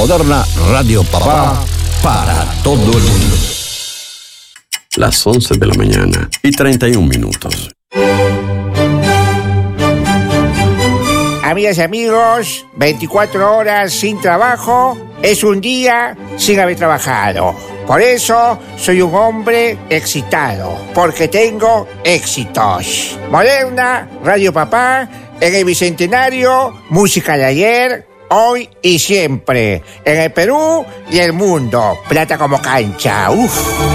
Moderna Radio Papá para todo el mundo. Las 11 de la mañana y 31 minutos. Amigas y amigos, 24 horas sin trabajo es un día sin haber trabajado. Por eso soy un hombre excitado, porque tengo éxitos. Moderna, Radio Papá, en el Bicentenario, música de ayer, hoy y siempre. En el Perú y el mundo, plata como cancha. Uf.